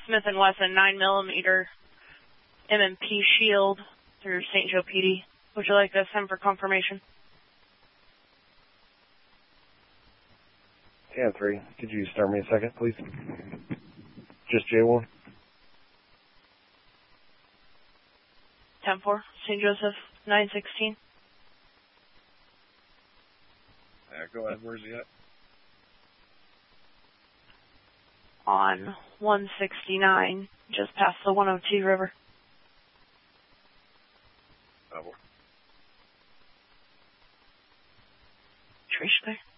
Smith & Wesson 9mm M&P shield through St. Joe PD. Would you like to send for confirmation? 10-3. Could you start me a second, please? Just J1. 10-4. St. Joseph 916. Go ahead. Where's he at? On 169, just past the 102 river. Oh. Trish there.